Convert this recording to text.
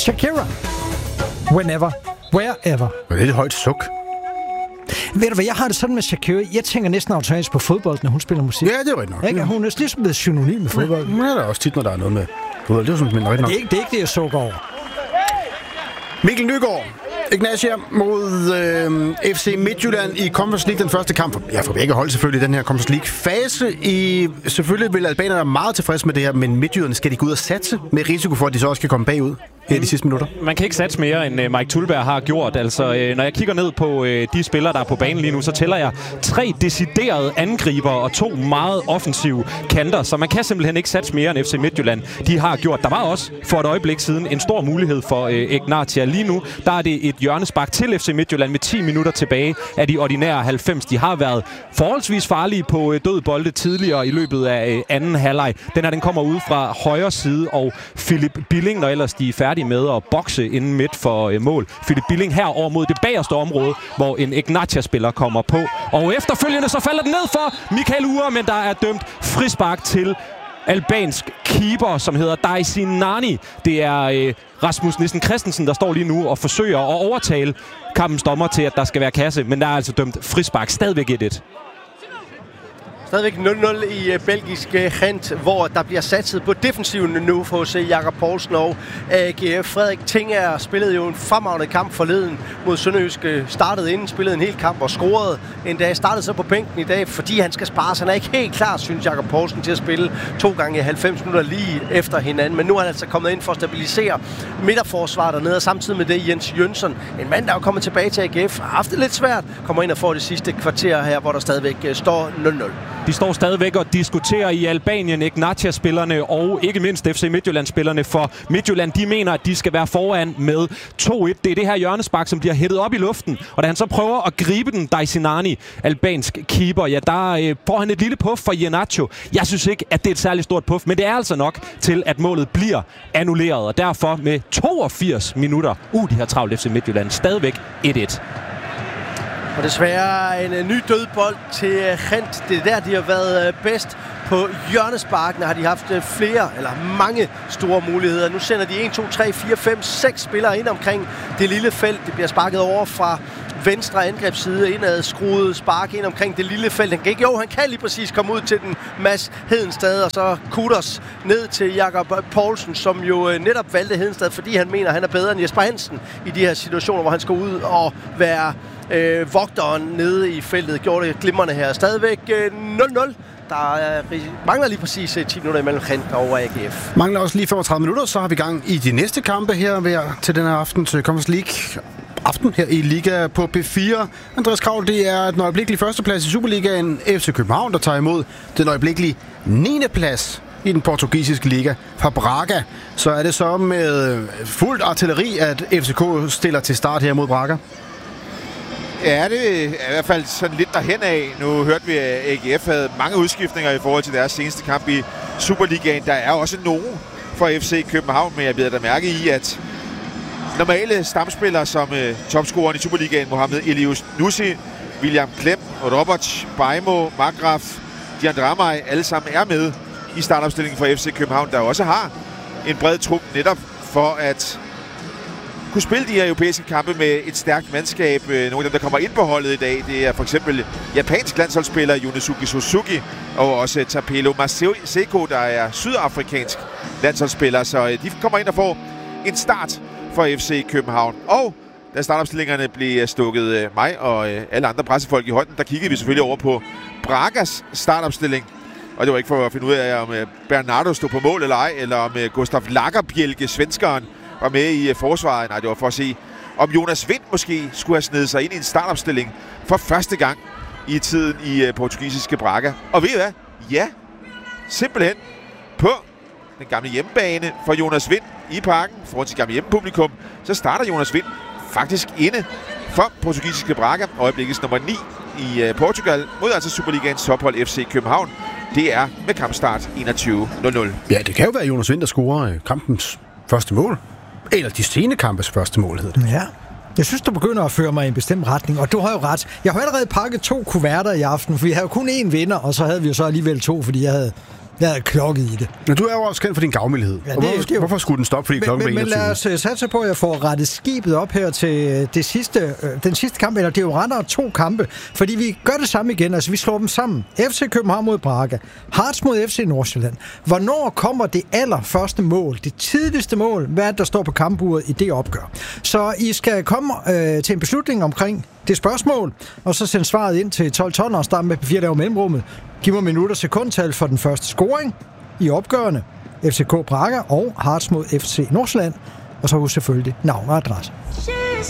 Shakira. Whenever. Wherever. Det er et højt suk. Ved du hvad, jeg har det sådan med Shakira. Jeg tænker næsten automatisk på fodbold, når hun spiller musik. Ja, det er rigtigt nok. Ikke? Hun er ligesom blevet synonym med fodbold. Men det er også tit, når der er noget med fodbold. Det er sådan, men rigtigt nok. Det er ikke det, jeg sukker over. Mikkel Nygaard, Ignatia mod FC Midtjylland i Conference League, den første kamp. Ja, for begge hold selvfølgelig, den her Conference League-fase. Selvfølgelig vil albanerne være meget tilfredse med det her, men midtjyderne skal de gå ud og satse med risiko for, at de så også kan komme bagud her de sidste minutter. Man kan ikke satse mere, end Mike Thuleberg har gjort. Altså, når jeg kigger ned på de spillere, der er på banen lige nu, så tæller jeg 3 deciderede angriber og 2 meget offensive kanter. Så man kan simpelthen ikke satse mere, end FC Midtjylland de har gjort. Der var også for et øjeblik siden en stor mulighed for Ignatia. Lige nu, der er det et hjørnespark til FC Midtjylland med 10 minutter tilbage af de ordinære 90. De har været forholdsvis farlige på død bolde tidligere i løbet af anden halvleg. Den kommer ud fra højre side, og Philip Billing, når ellers de er færdige med at bokse inden midt for mål. Philip Billing her over mod det bagerste område, hvor en Ignatia-spiller kommer på. Og efterfølgende så falder den ned for Michael Uhre, men der er dømt frispark til albansk keeper, som hedder Daisy Nani. Det er Rasmus Nissen Christensen, der står lige nu og forsøger at overtale kampens dommer til, at der skal være kasse, men der er altså dømt frispark. Stadigvæk 1-1. Stadigvæk 0-0 i belgisk Gent, hvor der bliver satset på defensiven nu for HC Jakob Poulsen og AGF. Frederik Tinger spillede jo en fremragende kamp forleden mod Sønderjysk. Startede inden, spillede en hel kamp og scorede en dag. Startede så på bænken i dag, fordi han skal spare. Han er ikke helt klar, synes Jakob Poulsen, til at spille 2 gange i 90 minutter lige efter hinanden. Men nu er han altså kommet ind for at stabilisere midterforsvaret dernede, og samtidig med det Jens Jønsson, en mand, der er kommet tilbage til AGF, har haft det lidt svært, kommer ind og får det sidste kvarter her, hvor der stadigvæk står 0-0. De står stadigvæk og diskuterer i Albanien, Ignatia-spillerne og ikke mindst FC Midtjylland-spillerne, for Midtjylland, de mener, at de skal være foran med 2-1. Det er det her hjørnespark, som bliver hættet op i luften, og da han så prøver at gribe den, Daisinani, albansk keeper, ja, der får han et lille puff for Iheanacho. Jeg synes ikke, at det er et særligt stort puff, men det er altså nok til, at målet bliver annulleret, og derfor med 82 minutter, de har travlt FC Midtjylland, stadigvæk 1-1. Og desværre en ny dødbold til Gent. Det er der, de har været bedst. På hjørnesparkene har de haft mange store muligheder. Nu sender de 1, 2, 3, 4, 5, 6 spillere ind omkring det lille felt. Det bliver sparket over fra venstre angrebsside, indad skruet spark ind omkring det lille felt. Han kan lige præcis komme ud til den Mads Hedenstad, og så Kuders ned til Jakob Poulsen, som jo netop valgte Hedenstad, fordi han mener, han er bedre end Jesper Hansen i de her situationer, hvor han skal ud og være vogteren nede i feltet. Gjorde det glimrende her. Stadigvæk 0-0. Der mangler lige præcis 10 minutter imellem Gent og AGF. Mangler også lige 35 minutter, så har vi gang i de næste kampe her til den her aftens Conference League. Aften her i Liga på P4. Andreas Kraul, det er den øjeblikkelige førsteplads i Superligaen. FC København, der tager imod den øjeblikkelige 9. plads i den portugisiske liga fra Braga. Så er det så med fuldt artilleri, at FCK stiller til start her mod Braga. Ja, det er i hvert fald sådan lidt derhen af. Nu hørte vi, at AGF havde mange udskiftninger i forhold til deres seneste kamp i Superligaen. Der er også nogen fra FC København, men jeg bliver da mærke i, at normale stamspillere som topscoreren i Superligaen, Mohamed Elius Nussi, William Klem, Robert Baimo, Magraf, Dian Dramay, alle sammen er med i startopstillingen for FC København, der også har en bred trup netop for at kunne spille de her europæiske kampe med et stærkt mandskab. Nogle af dem, der kommer ind på holdet i dag, det er for eksempel japansk landsholdsspiller Yonesuke Suzuki, og også Tapelo Maseko, der er sydafrikansk landsholdsspiller. Så de kommer ind og får en start for FC København. Og da startopstillingerne blev stukket mig og alle andre pressefolk i hånden, der kiggede vi selvfølgelig over på Bragas startopstilling. Og det var ikke for at finde ud af, om Bernardo stod på mål eller ej, eller om Gustav Lagerbjälke, svenskeren, var med i forsvaret. Nej, det var for at se, om Jonas Wind måske skulle have snedet sig ind i en startopstilling for første gang i tiden i portugisiske Braga. Og ved I hvad? Ja, simpelthen på den gamle hjemmebane for Jonas Wind i parken, foran sit gamle hjemmepublikum, så starter Jonas Wind faktisk inde for portugisiske Braga, øjeblikkets nummer 9 i Portugal, mod altså Superligaens tophold FC København. Det er med kampstart 21:00. Ja, det kan jo være Jonas Wind, der scorer kampens første mål. Eller de sene kampes første mål, hedder det. Ja. Jeg synes, du begynder at føre mig i en bestemt retning, og du har jo ret. Jeg har allerede pakket 2 kuverter i aften, for vi havde jo kun én vinder, og så havde vi jo så alligevel 2, fordi jeg havde Jeg havde klokket i det. Men du er jo også kendt for din gavmildhed. Ja, Hvorfor skulle den stoppe, fordi klokken blev 21? Men lad os satse på, at jeg får rettet skibet op her til den sidste kamp, eller det er jo rettere 2 kampe, fordi vi gør det samme igen, altså vi slår dem sammen. FC København mod Braga, Hearts mod FC Nordsjælland. Hvornår kommer det allerførste mål, det tidligste mål, hvad der står på kampuret i det opgør? Så I skal komme til en beslutning omkring det spørgsmål, og så sende svaret ind til 1212 og starte med P4 der mellemrummet. Giv mig minutter sekundtal for den første scoring i opgørende. FCK Braga og Hearts mod FC Nordsjælland. Og så husk selvfølgelig navn og adresse.